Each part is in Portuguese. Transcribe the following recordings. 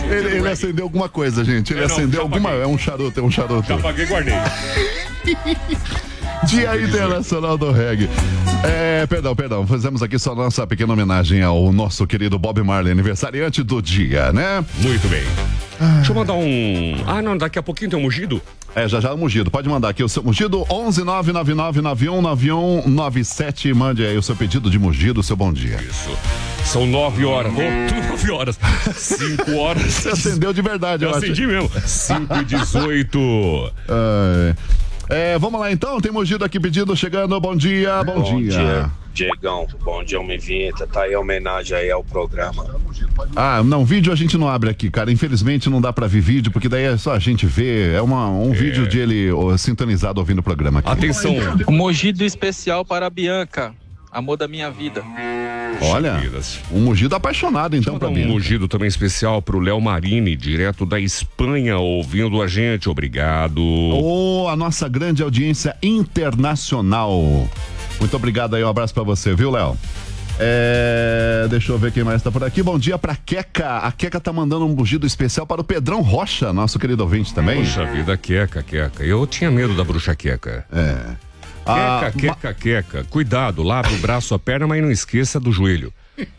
Ele acendeu alguma coisa, gente. Ele acendeu alguma... É um charuto, Já paguei e guardei. Dia Internacional do Reggae. Perdão. Fizemos aqui só nossa pequena homenagem ao nosso querido Bob Marley, aniversariante do dia, né? Muito bem. Deixa eu mandar um... não, daqui a pouquinho tem um mugido? Já o mugido. Pode mandar aqui o seu mugido, 11999919197. Mande aí o seu pedido de mugido, o seu bom dia. Isso. São 9 horas. 9 horas. 5 horas. Você acendeu de verdade, eu acendi mesmo. 5h18. Vamos lá então, tem mugido aqui pedido, chegando, bom dia. Bom dia, Diegão, bom dia, Homem Vinheta, tá aí a homenagem aí ao programa. Não, vídeo a gente não abre aqui, cara, infelizmente não dá pra ver vídeo, porque daí é só a gente ver, um vídeo de ele sintonizado ouvindo o programa aqui. Atenção. Um mugido especial para a Bianca, amor da minha vida. Olha, um mugido apaixonado então pra mim. Um mugido também especial pro Léo Marini, direto da Espanha, ouvindo a gente, obrigado. A nossa grande audiência internacional. Muito obrigado aí, um abraço pra você, viu, Léo? Deixa eu ver quem mais tá por aqui. Bom dia pra Queca. A Queca tá mandando um mugido especial para o Pedrão Rocha, nosso querido ouvinte também. Puxa vida, Queca. Eu tinha medo da bruxa Queca. Queca. Cuidado, lave o braço, a perna, mas não esqueça do joelho.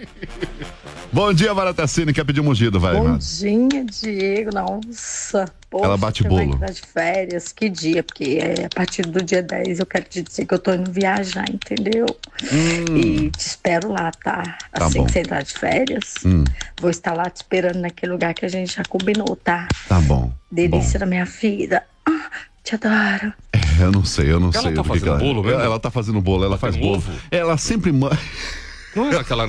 Bom dia, Maratacine, quer pedir um mugido, vai. Bom dia, Diego, nossa. Poxa, ela bate bolo. Vai de férias, que dia? Porque a partir do dia 10 eu quero te dizer que eu tô indo viajar, entendeu? E te espero lá, tá? Assim que você entrar de férias, vou estar lá te esperando naquele lugar que a gente já combinou, tá? Tá bom. Delícia da minha vida. Te adoro. Eu não sei. Ela tá fazendo bolo mesmo? Ela tá fazendo bolo, ela faz bolo. Ela sempre... Não é aquela...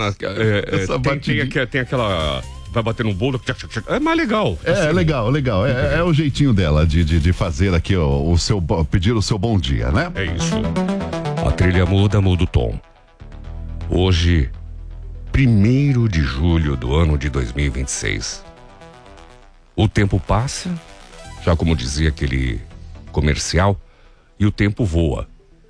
tem aquela... Vai bater no bolo, é mais legal. Legal. É o jeitinho dela de fazer aqui pedir o seu bom dia, né? É isso. A trilha muda o tom. Hoje, 1º de julho do ano de 2026. O tempo passa, já como dizia aquele comercial, e o tempo voa.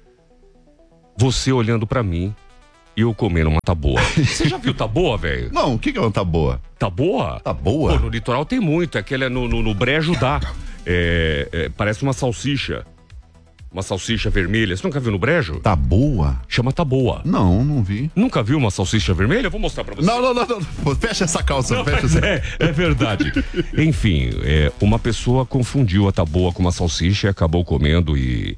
Você olhando pra mim e eu comendo uma taboa. Você já viu taboa, velho? Não, o que é uma taboa? Taboa? Taboa? Pô, no litoral tem muito, aquele no brejo dá. Parece uma salsicha. Uma salsicha vermelha. Você nunca viu no brejo? Taboa? Chama taboa. Não vi. Nunca viu uma salsicha vermelha? Eu vou mostrar pra você. Não. Fecha essa calça. É verdade. Enfim, uma pessoa confundiu a taboa com uma salsicha e acabou comendo e...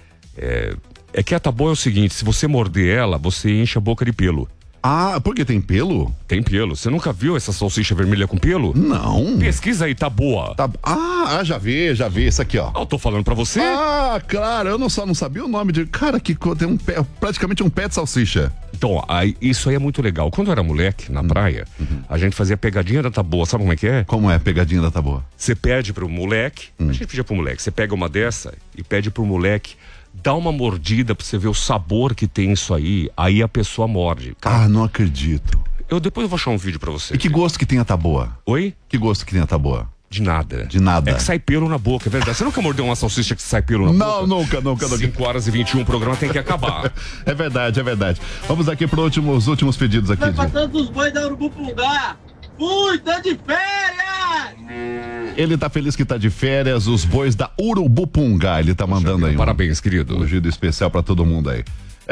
É que a taboa é o seguinte, se você morder ela, você enche a boca de pelo. Porque tem pelo? Tem pelo. Você nunca viu essa salsicha vermelha com pelo? Não. Pesquisa aí, taboa. Já vi. Isso aqui, ó. Eu tô falando pra você. Claro. Eu não sabia o nome de... Cara, que tem praticamente um pé de salsicha. Então, isso aí é muito legal. Quando eu era moleque, na praia, a gente fazia pegadinha da taboa. Sabe como é que é? Como é a pegadinha da taboa? Você pede pro moleque, a gente pedia pro moleque, você pega uma dessa e pede pro moleque, dá uma mordida pra você ver o sabor que tem isso aí a pessoa morde. Cara, não acredito. Depois eu vou achar um vídeo pra você. E que gosto que tem a taboa? Oi? Que gosto que tem a taboa? De nada. É que sai pelo na boca, é verdade. Você nunca mordeu uma salsicha que sai pelo na boca? Não, nunca. 5h21, o programa tem que acabar. É verdade. Vamos aqui para os últimos pedidos aqui. Tá passando os bois da Urubupungá. Fui, tá de férias! Ele tá feliz que tá de férias, os bois da Urubupungá. Ele tá mandando aí. Parabéns, querido. Um mugido especial para todo mundo aí.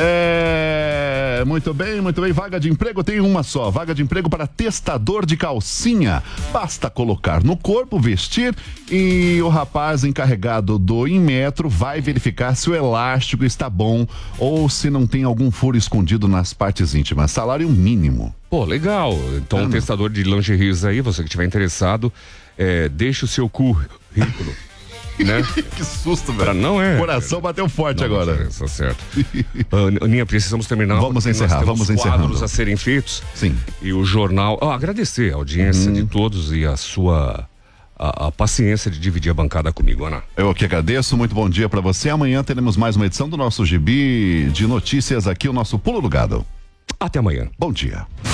Muito bem. Vaga de emprego tem uma só. Vaga de emprego para testador de calcinha. Basta colocar no corpo, vestir e o rapaz encarregado do Inmetro vai verificar se o elástico está bom ou se não tem algum furo escondido nas partes íntimas. Salário mínimo. Pô, legal. Então, testador de lingeries aí, você que estiver interessado, deixa o seu currículo. Né? Que susto, velho. Não é. O coração bateu forte agora. Tá certo. Aninha, precisamos terminar. Vamos encerrar. Quadros a serem feitos. Sim. E o jornal. Agradecer a audiência de todos e a sua a paciência de dividir a bancada comigo, Ana. Eu que agradeço. Muito bom dia pra você. Amanhã teremos mais uma edição do nosso Gibi de Notícias aqui, o nosso Pulo do Gado. Até amanhã. Bom dia.